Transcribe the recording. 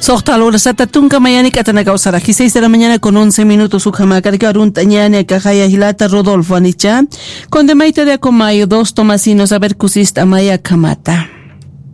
Sohtal hora satatunka mayani katana causara. 6 de la mañana con 11 minutos. Ujamakarica runtañani akajaya hilata Rodolfo Anicha. Con de maite de acomayo 2 tomasinos a ver cusista maya kamata.